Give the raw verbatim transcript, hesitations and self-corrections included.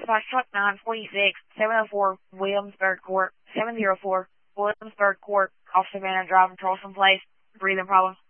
Dispatch truck nine forty-six, seven oh four Williamsburg Court, seven oh four Williamsburg Court, off Savannah Drive in Charleston Place, breathing problems.